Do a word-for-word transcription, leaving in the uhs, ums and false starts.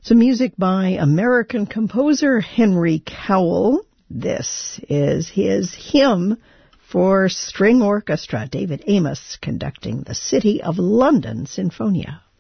Some music by American composer Henry Cowell. This is his hymn for string orchestra, David Amos conducting the City of London Sinfonia.